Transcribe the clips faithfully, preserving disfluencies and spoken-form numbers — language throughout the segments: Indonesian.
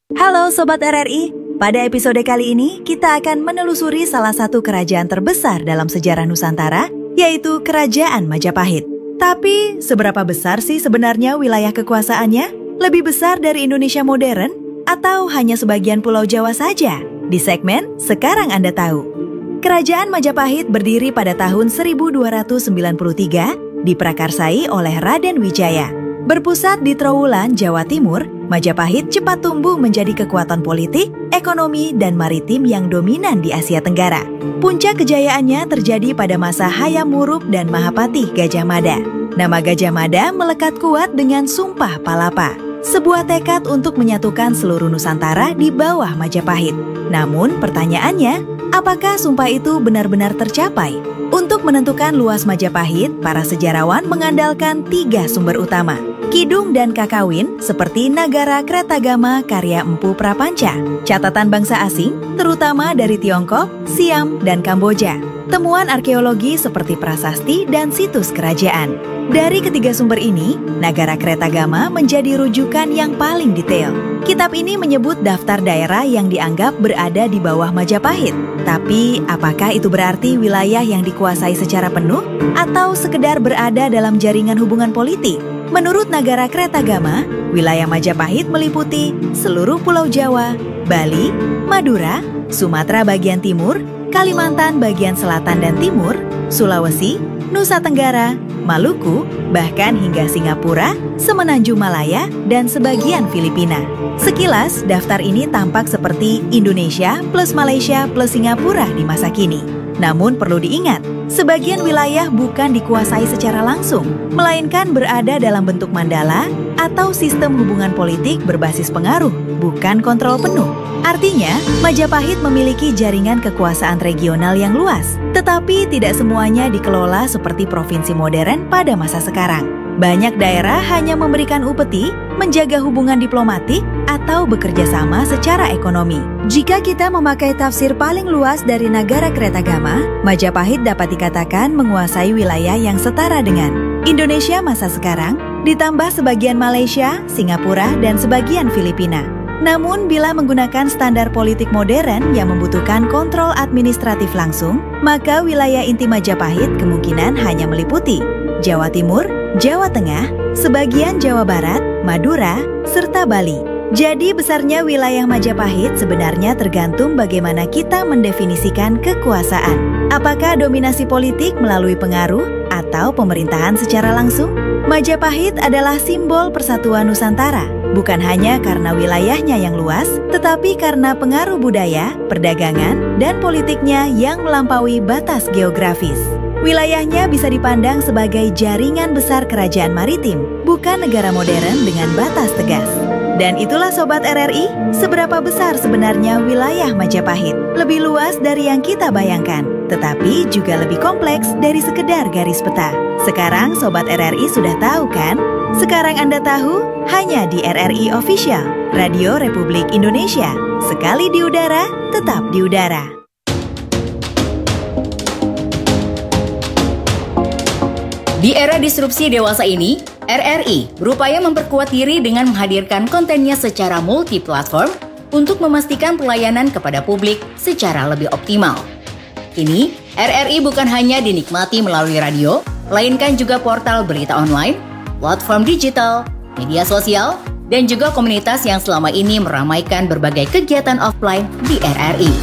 Halo Sobat R R I, pada episode kali ini kita akan menelusuri salah satu kerajaan terbesar dalam sejarah Nusantara, yaitu Kerajaan Majapahit. Tapi seberapa besar sih sebenarnya wilayah kekuasaannya? Lebih besar dari Indonesia modern? Atau hanya sebagian Pulau Jawa saja? Di segmen Sekarang Anda Tahu. Kerajaan Majapahit berdiri pada tahun seribu dua ratus sembilan puluh tiga, diprakarsai oleh Raden Wijaya. Berpusat di Trowulan, Jawa Timur, Majapahit cepat tumbuh menjadi kekuatan politik, ekonomi, dan maritim yang dominan di Asia Tenggara. Puncak kejayaannya terjadi pada masa Hayam Wuruk dan Mahapatih Gajah Mada. Nama Gajah Mada melekat kuat dengan Sumpah Palapa, sebuah tekad untuk menyatukan seluruh Nusantara di bawah Majapahit. Namun pertanyaannya, apakah sumpah itu benar-benar tercapai? Untuk menentukan luas Majapahit, para sejarawan mengandalkan tiga sumber utama. Kidung dan Kakawin seperti Nagara Kretagama karya Empu Prapanca, catatan bangsa asing terutama dari Tiongkok, Siam, dan Kamboja, temuan arkeologi seperti prasasti dan situs kerajaan. Dari ketiga sumber ini, Nagara Kretagama menjadi rujukan yang paling detail. Kitab ini menyebut daftar daerah yang dianggap berada di bawah Majapahit. Tapi, apakah itu berarti wilayah yang dikuasai secara penuh atau sekedar berada dalam jaringan hubungan politik? Menurut Nagara Kretagama, wilayah Majapahit meliputi seluruh Pulau Jawa, Bali, Madura, Sumatera bagian timur, Kalimantan bagian selatan dan timur, Sulawesi, Nusa Tenggara, Maluku, bahkan hingga Singapura, Semenanjung Malaya, dan sebagian Filipina. Sekilas, daftar ini tampak seperti Indonesia plus Malaysia plus Singapura di masa kini. Namun perlu diingat, sebagian wilayah bukan dikuasai secara langsung, melainkan berada dalam bentuk mandala atau sistem hubungan politik berbasis pengaruh, bukan kontrol penuh. Artinya, Majapahit memiliki jaringan kekuasaan regional yang luas, tetapi tidak semuanya dikelola seperti provinsi modern pada masa sekarang. Banyak daerah hanya memberikan upeti, menjaga hubungan diplomatik, atau bekerja sama secara ekonomi. Jika kita memakai tafsir paling luas dari Nagara Kretagama, Majapahit dapat dikatakan menguasai wilayah yang setara dengan Indonesia masa sekarang, ditambah sebagian Malaysia, Singapura, dan sebagian Filipina. Namun, bila menggunakan standar politik modern yang membutuhkan kontrol administratif langsung, maka wilayah inti Majapahit kemungkinan hanya meliputi Jawa Timur, Jawa Tengah, sebagian Jawa Barat, Madura, serta Bali. Jadi besarnya wilayah Majapahit sebenarnya tergantung bagaimana kita mendefinisikan kekuasaan. Apakah dominasi politik melalui pengaruh atau pemerintahan secara langsung? Majapahit adalah simbol persatuan Nusantara, bukan hanya karena wilayahnya yang luas, tetapi karena pengaruh budaya, perdagangan, dan politiknya yang melampaui batas geografis. Wilayahnya bisa dipandang sebagai jaringan besar kerajaan maritim, bukan negara modern dengan batas tegas. Dan itulah Sobat R R I, seberapa besar sebenarnya wilayah Majapahit. Lebih luas dari yang kita bayangkan, tetapi juga lebih kompleks dari sekedar garis peta. Sekarang Sobat R R I sudah tahu kan? Sekarang Anda tahu hanya di R R I Official, Radio Republik Indonesia. Sekali di udara, tetap di udara. Di era disrupsi dewasa ini, R R I berupaya memperkuat diri dengan menghadirkan kontennya secara multi-platform untuk memastikan pelayanan kepada publik secara lebih optimal. Kini, R R I bukan hanya dinikmati melalui radio, melainkan juga portal berita online, platform digital, media sosial, dan juga komunitas yang selama ini meramaikan berbagai kegiatan offline di R R I.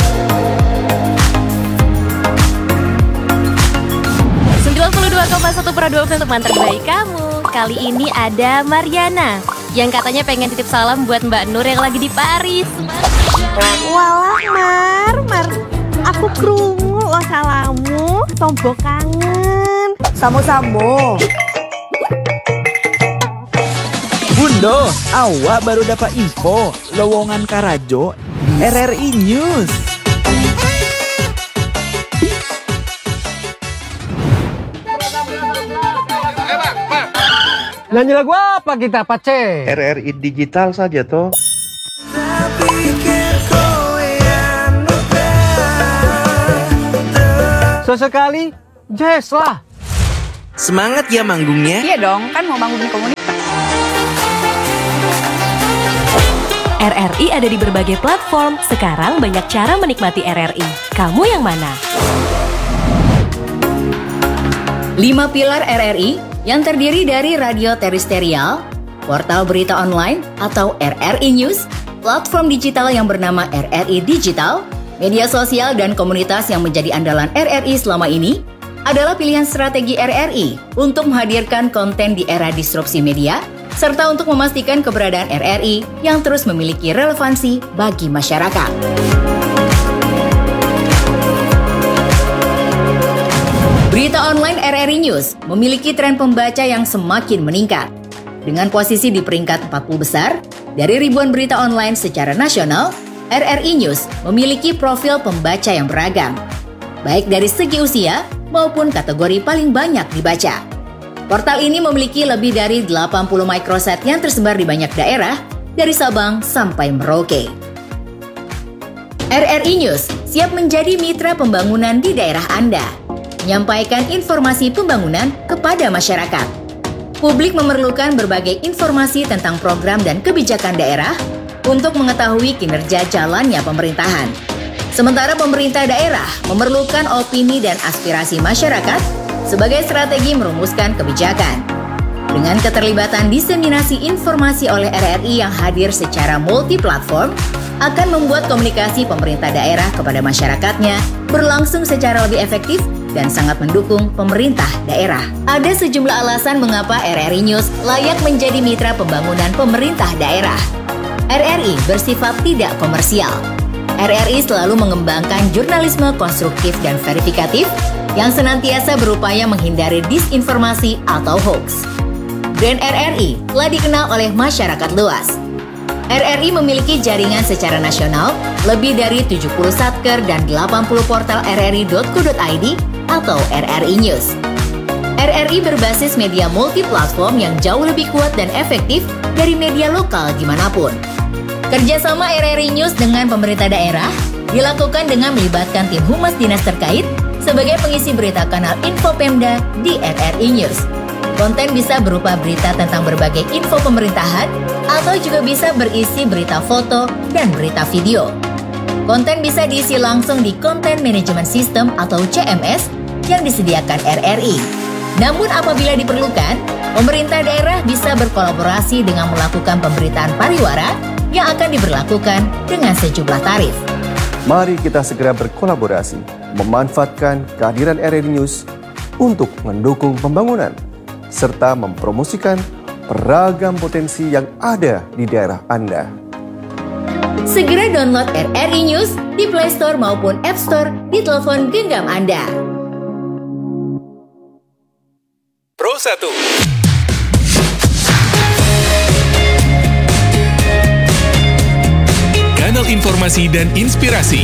sembilan puluh dua koma satu Prado teman terbaik kamu. Kali ini ada Mariana yang katanya pengen titip salam buat Mbak Nur yang lagi di Paris. Walah Mar, Mar, aku krungu lo salamu, tombo kangen. Samo-samo. Bundo, awak baru dapat info lowongan Karajo R R I News. Nyanyi lagu apa kita, Pace? R R I digital saja toh. Sesekali jazz lah. Semangat ya manggungnya. Iya dong, kan mau manggung di komunitas. R R I ada di berbagai platform. Sekarang banyak cara menikmati R R I. Kamu yang mana? Lima pilar R R I yang terdiri dari radio terestrial, portal berita online atau R R I News, platform digital yang bernama R R I Digital, media sosial dan komunitas yang menjadi andalan R R I selama ini adalah pilihan strategi R R I untuk menghadirkan konten di era disrupsi media, serta untuk memastikan keberadaan R R I yang terus memiliki relevansi bagi masyarakat. Berita online R R I News memiliki tren pembaca yang semakin meningkat. Dengan posisi di peringkat empat puluh besar, dari ribuan berita online secara nasional, R R I News memiliki profil pembaca yang beragam, baik dari segi usia maupun kategori paling banyak dibaca. Portal ini memiliki lebih dari delapan puluh microsite yang tersebar di banyak daerah, dari Sabang sampai Merauke. R R I News siap menjadi mitra pembangunan di daerah Anda, menyampaikan informasi pembangunan kepada masyarakat. Publik memerlukan berbagai informasi tentang program dan kebijakan daerah untuk mengetahui kinerja jalannya pemerintahan. Sementara pemerintah daerah memerlukan opini dan aspirasi masyarakat sebagai strategi merumuskan kebijakan. Dengan keterlibatan diseminasi informasi oleh R R I yang hadir secara multi-platform, akan membuat komunikasi pemerintah daerah kepada masyarakatnya berlangsung secara lebih efektif dan sangat mendukung pemerintah daerah. Ada sejumlah alasan mengapa R R I News layak menjadi mitra pembangunan pemerintah daerah. R R I bersifat tidak komersial. R R I selalu mengembangkan jurnalisme konstruktif dan verifikatif yang senantiasa berupaya menghindari disinformasi atau hoax. Brand R R I telah dikenal oleh masyarakat luas. R R I memiliki jaringan secara nasional lebih dari tujuh puluh satker dan delapan puluh portal r r i dot co dot i d atau R R I News. R R I berbasis media multi-platform yang jauh lebih kuat dan efektif dari media lokal dimanapun. Kerjasama R R I News dengan pemerintah daerah dilakukan dengan melibatkan tim humas dinas terkait sebagai pengisi berita kanal Info Pemda di R R I News. Konten bisa berupa berita tentang berbagai info pemerintahan atau juga bisa berisi berita foto dan berita video. Konten bisa diisi langsung di Content Management System atau C M S yang disediakan R R I. Namun apabila diperlukan, pemerintah daerah bisa berkolaborasi dengan melakukan pemberitaan pariwara yang akan diberlakukan dengan sejumlah tarif. Mari kita segera berkolaborasi, memanfaatkan kehadiran R R I News untuk mendukung pembangunan, serta mempromosikan beragam potensi yang ada di daerah Anda. Segera download R R I News di Play Store maupun App Store di telepon genggam Anda. Pro satu. Kanal informasi dan inspirasi.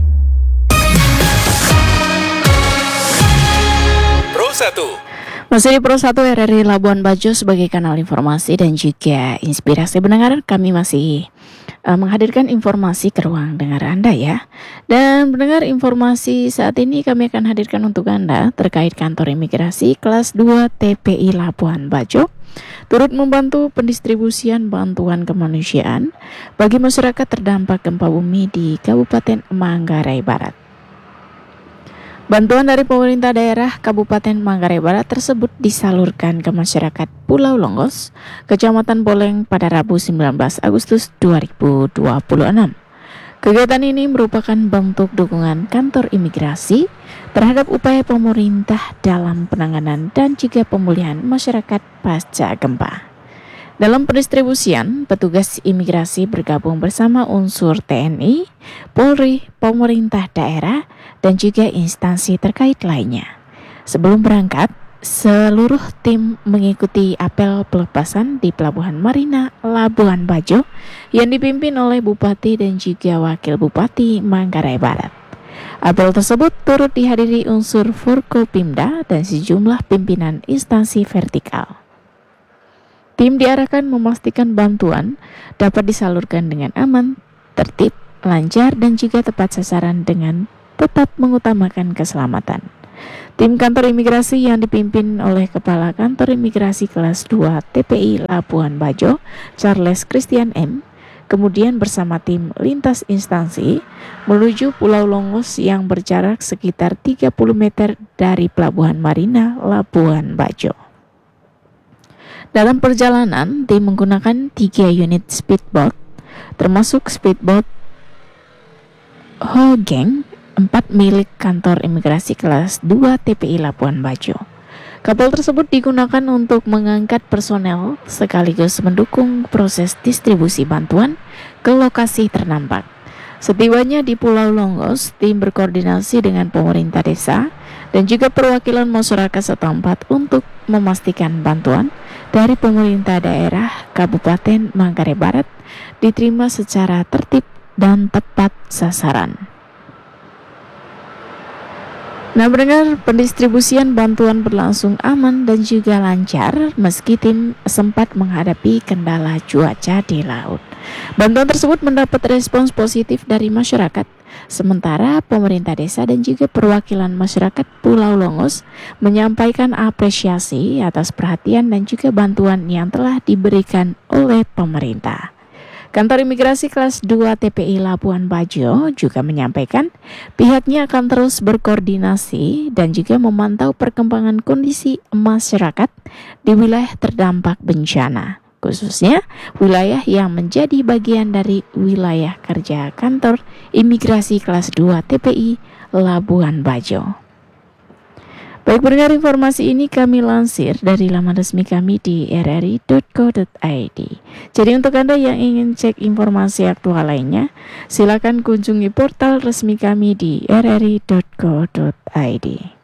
Pro satu. Masih di Pro satu R R I Labuan Bajo sebagai kanal informasi dan juga inspirasi. Pendengar, kami masih uh, menghadirkan informasi ke ruang dengar Anda ya. Dan pendengar, informasi saat ini kami akan hadirkan untuk Anda terkait kantor imigrasi kelas dua T P I Labuan Bajo turut membantu pendistribusian bantuan kemanusiaan bagi masyarakat terdampak gempa bumi di Kabupaten Manggarai Barat. Bantuan dari pemerintah daerah Kabupaten Manggarai Barat tersebut disalurkan ke masyarakat Pulau Longgos, Kecamatan Boleng pada Rabu sembilan belas Agustus dua ribu dua puluh enam. Kegiatan ini merupakan bentuk dukungan kantor imigrasi terhadap upaya pemerintah dalam penanganan dan juga pemulihan masyarakat pasca gempa. Dalam pendistribusian, petugas imigrasi bergabung bersama unsur T N I, Polri, pemerintah daerah, dan juga instansi terkait lainnya. Sebelum berangkat, seluruh tim mengikuti apel pelepasan di Pelabuhan Marina Labuan Bajo yang dipimpin oleh Bupati dan juga Wakil Bupati Manggarai Barat. Apel tersebut turut dihadiri unsur Forkopimda dan sejumlah pimpinan instansi vertikal. Tim diarahkan memastikan bantuan dapat disalurkan dengan aman, tertib, lancar, dan juga tepat sasaran dengan tetap mengutamakan keselamatan. Tim kantor imigrasi yang dipimpin oleh Kepala Kantor Imigrasi Kelas dua T P I Labuan Bajo, Charles Christian M., kemudian bersama tim lintas instansi menuju Pulau Longos yang berjarak sekitar tiga puluh meter dari Pelabuhan Marina Labuan Bajo. Dalam perjalanan, tim menggunakan tiga unit speedboat, termasuk speedboat Ho Geng empat milik kantor imigrasi kelas dua T P I Labuan Bajo. Kapal tersebut digunakan untuk mengangkat personel sekaligus mendukung proses distribusi bantuan ke lokasi terdampak. Setibanya di Pulau Longos, tim berkoordinasi dengan pemerintah desa dan juga perwakilan masyarakat setempat untuk memastikan bantuan dari pemerintah daerah Kabupaten Manggarai Barat diterima secara tertib dan tepat sasaran. Nah, pendengar, pendistribusian bantuan berlangsung aman dan juga lancar meski tim sempat menghadapi kendala cuaca di laut. Bantuan tersebut mendapat respons positif dari masyarakat, sementara pemerintah desa dan juga perwakilan masyarakat Pulau Longos menyampaikan apresiasi atas perhatian dan juga bantuan yang telah diberikan oleh pemerintah. Kantor Imigrasi Kelas dua T P I Labuan Bajo juga menyampaikan pihaknya akan terus berkoordinasi dan juga memantau perkembangan kondisi masyarakat di wilayah terdampak bencana, khususnya wilayah yang menjadi bagian dari wilayah kerja Kantor Imigrasi Kelas dua T P I Labuan Bajo. Baik pendengar, informasi ini kami lansir dari laman resmi kami di r r i dot co dot i d. Jadi untuk Anda yang ingin cek informasi aktual lainnya, silakan kunjungi portal resmi kami di r r i dot co dot i d.